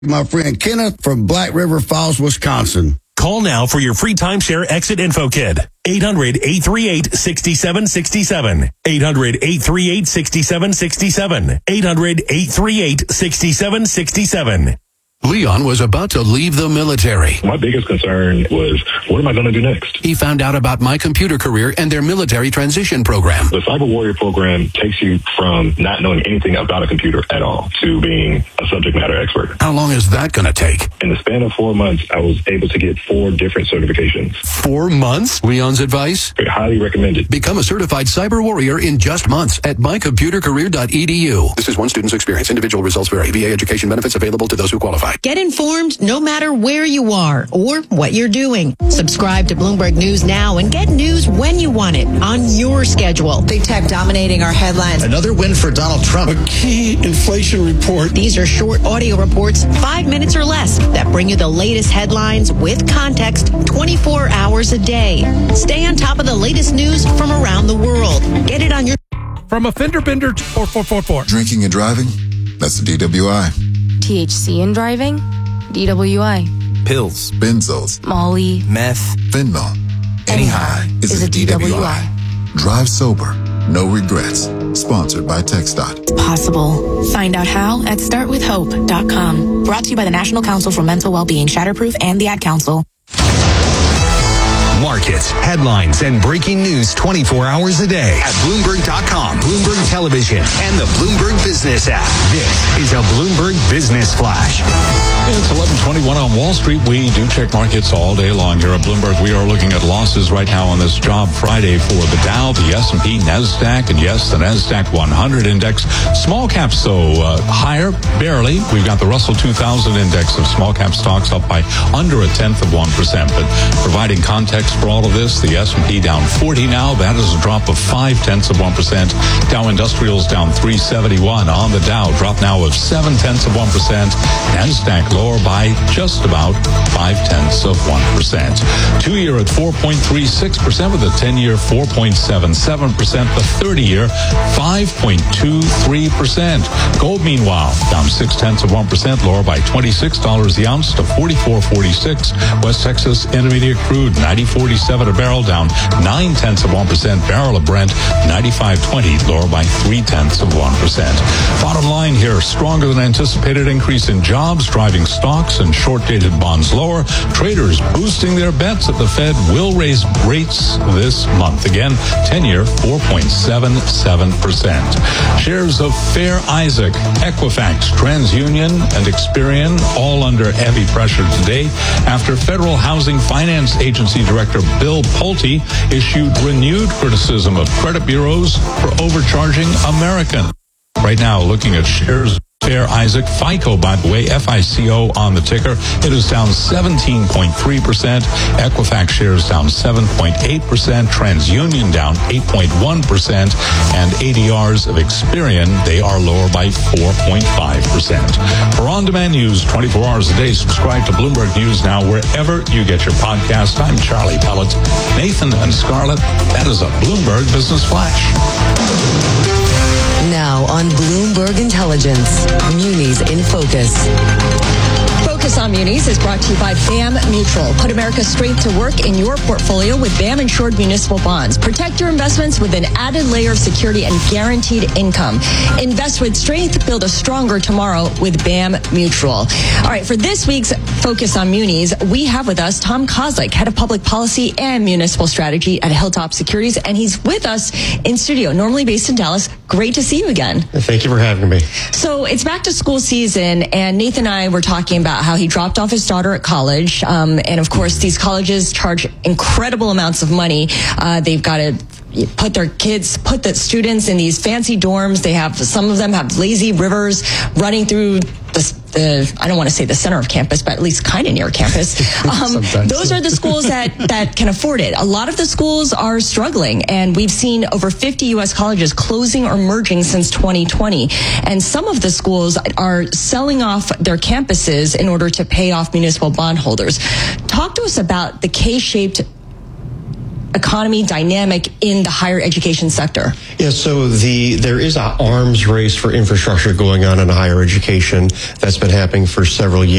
My friend Kenneth from Black River Falls, Wisconsin. Call now for your free timeshare exit info kit. 800-838-6767. 800-838-6767. 800-838-6767. Leon was about to leave the military. My biggest concern was, what am I going to do next? He found out about My Computer Career and their military transition program. The Cyber Warrior program takes you from not knowing anything about a computer at all to being a subject matter expert. How long is that going to take? In the span of 4 months, I was able to get 4 different certifications. 4 months? Leon's advice? I highly recommend it. Become a certified Cyber Warrior in just months at mycomputercareer.edu. This is one student's experience. Individual results vary. VA education benefits available to those who qualify. Get informed no matter where you are or what you're doing. Subscribe to Bloomberg News now and get news when you want it on your schedule. Big tech dominating our headlines. Another win for Donald Trump. A key inflation report. These are short audio reports, 5 minutes or less, that bring you the latest headlines with context 24 hours a day. Stay on top of the latest news from around the world. Get it on your... From a fender bender to 4444. Drinking and driving? That's a DWI. THC in driving? DWI. Pills. Benzos. Molly. Meth. Fentanyl. Any high is a DWI. Drive sober. No regrets. Sponsored by TxDOT. It's possible. Find out how at startwithhope.com. Brought to you by the National Council for Mental Wellbeing, Shatterproof, and the Ad Council. Markets, headlines, and breaking news 24 hours a day at Bloomberg.com, Bloomberg Television, and the Bloomberg Business app. This is a Bloomberg Business Flash. It's 11:21 on Wall Street. We do check markets all day long here at Bloomberg. We are looking at losses right now on this job Friday for the Dow, the S&P, NASDAQ, and yes, the NASDAQ 100 index. Small caps, though, higher, barely. We've got the Russell 2000 index of small cap stocks up by under 0.1%. But providing context for all of this, the S&P down 40 now. That is a drop of 0.5%. Dow Industrials down 371 on the Dow. Drop now of 0.7%. NASDAQ lower by just about 0.5%. 2-year at 4.36% with a 10-year 4.77%. The 30-year 5.23%. Gold, meanwhile, down 0.6%, lower by $26 the ounce to $44.46. West Texas Intermediate crude 90.47 a barrel, down 0.9%. Barrel of Brent 95.20, lower by 0.3%. Bottom line here, stronger than anticipated increase in jobs driving stocks and short-dated bonds lower. Traders boosting their bets that the Fed will raise rates this month. Again, 10-year 4.77%. Shares of Fair Isaac, Equifax, TransUnion, and Experian all under heavy pressure today after Federal Housing Finance Agency Director Bill Pulte issued renewed criticism of credit bureaus for overcharging Americans. Right now, looking at shares Fair Isaac, FICO, by the way, FICO on the ticker. It is down 17.3%. Equifax shares down 7.8%. TransUnion down 8.1%. And ADRs of Experian, they are lower by 4.5%. For on-demand news 24 hours a day, subscribe to Bloomberg News now wherever you get your podcast. I'm Charlie Pellet. Nathan and Scarlett, that is a Bloomberg Business Flash. Now on Bloomberg Intelligence, Munis in Focus. Focus on Munis is brought to you by BAM Mutual. Put America's strength to work in your portfolio with BAM insured municipal bonds. Protect your investments with an added layer of security and guaranteed income. Invest with strength, build a stronger tomorrow with BAM Mutual. All right, for this week's Focus on Munis, we have with us Tom Kozlik, Head of Public Policy and Municipal Strategy at Hilltop Securities, and he's with us in studio, normally based in Dallas. Great to see you again. Thank you for having me. So it's back to school season, and Nathan and I were talking about how he dropped off his daughter at college. And of course, these colleges charge incredible amounts of money. They've got to put the students in these fancy dorms. Some of them have lazy rivers running through I don't want to say the center of campus, but at least kind of near campus. Those are the schools that can afford it. A lot of the schools are struggling, and we've seen over 50 U.S. colleges closing or merging since 2020. And some of the schools are selling off their campuses in order to pay off municipal bondholders. Talk to us about the K-shaped economy dynamic in the higher education sector? Yeah, so there is an arms race for infrastructure going on in higher education that's been happening for several years.